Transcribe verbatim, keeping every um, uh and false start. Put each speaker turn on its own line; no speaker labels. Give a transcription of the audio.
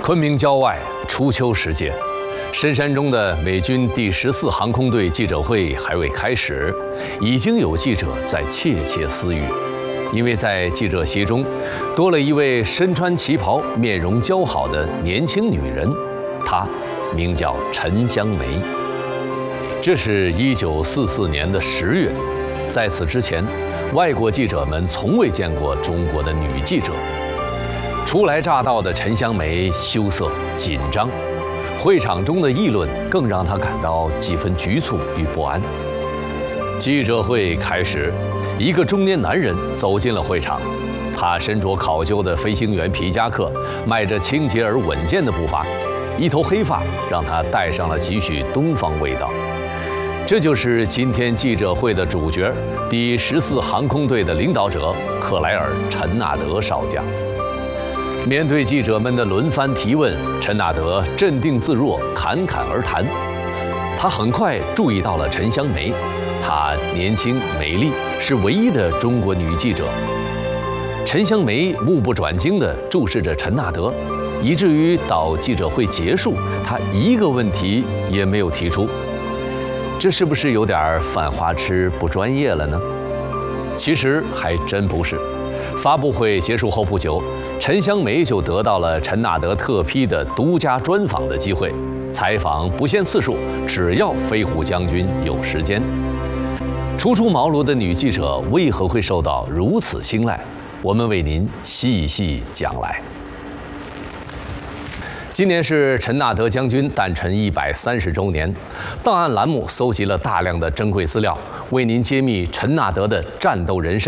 昆明郊外，初秋时节，深山中的美军第十四航空队记者会还未开始，已经有记者在窃窃私语，因为在记者席中，多了一位身穿旗袍、面容姣好的年轻女人，她名叫陈香梅。这是一九四四年的十月，在此之前，外国记者们从未见过中国的女记者。初来乍到的陈香梅羞涩紧张，会场中的议论更让她感到几分局促与不安。记者会开始，一个中年男人走进了会场，他身着考究的飞行员皮夹克，迈着清洁而稳健的步伐，一头黑发让他带上了几许东方味道。这就是今天记者会的主角，第十四航空队的领导者克莱尔·陈纳德少将。面对记者们的轮番提问，陈纳德镇定自若，侃侃而谈。他很快注意到了陈香梅，她年轻美丽，是唯一的中国女记者。陈香梅目不转睛地注视着陈纳德，以至于到记者会结束，她一个问题也没有提出。这是不是有点犯花痴、不专业了呢？其实还真不是。发布会结束后不久，陈香梅就得到了陈纳德特批的独家专访的机会，采访不限次数，只要飞虎将军有时间。初出茅庐的女记者为何会受到如此青睐？我们为您细细讲来。今年是陈纳德将军诞辰一百三十周年，档案栏目搜集了大量的珍贵资料，为您揭秘陈纳德的战斗人生。